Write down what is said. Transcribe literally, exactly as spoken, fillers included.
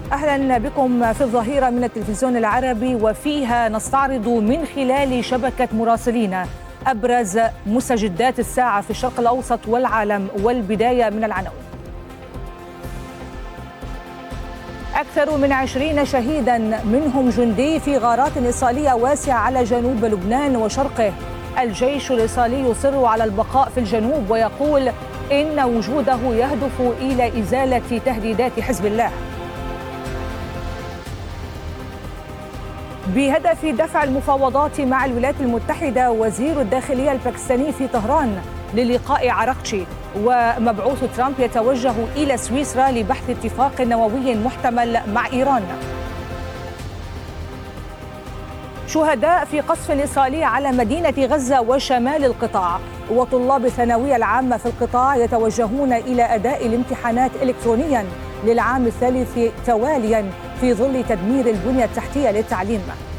أهلا بكم في الظهيرة من التلفزيون العربي، وفيها نستعرض من خلال شبكة مراسلينا أبرز مستجدات الساعة في الشرق الأوسط والعالم. والبداية من العناوين. أكثر من عشرين شهيدا منهم جندي في غارات إيصالية واسعة على جنوب لبنان وشرقه. الجيش الإيصالي يصر على البقاء في الجنوب ويقول إن وجوده يهدف إلى إزالة تهديدات حزب الله. بهدف دفع المفاوضات مع الولايات المتحدة، وزير الداخلية الباكستاني في طهران للقاء عراقتشي. ومبعوث ترامب يتوجه إلى سويسرا لبحث اتفاق نووي محتمل مع إيران. شهداء في قصف إيصالي على مدينة غزة وشمال القطاع. وطلاب الثانوية العامة في القطاع يتوجهون إلى أداء الامتحانات إلكترونيا للعام الثالث تواليا في ظل تدمير البنية التحتية للتعليم.